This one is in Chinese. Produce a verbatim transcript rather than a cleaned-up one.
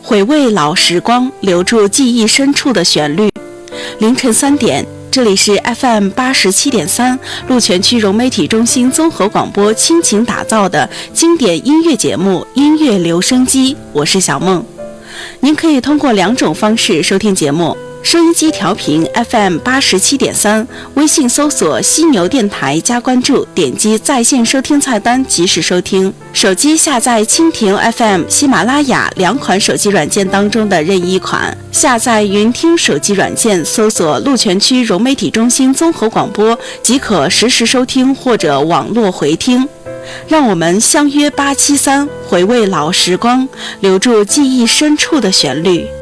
回味老时光，留住记忆深处的旋律。凌晨三点，这里是 F M 八十七点三鹿泉区融媒体中心综合广播倾情打造的经典音乐节目《音乐留声机》，我是小梦。您可以通过两种方式收听节目：收音机调频 F M 八十七点三，微信搜索犀牛电台加关注，点击在线收听菜单及时收听。手机下载蜻蜓 F M、喜马拉雅两款手机软件当中的任意一款，下载云听手机软件，搜索鹿泉区融媒体中心综合广播，即可实时收听或者网络回听。让我们相约八七三，回味老时光，留住记忆深处的旋律。